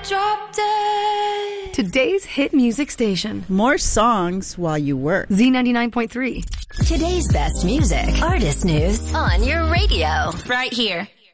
Drop dead. Today's hit music station. More songs while you work. Z99.3. Today's best music, artist news on your radio. Right here.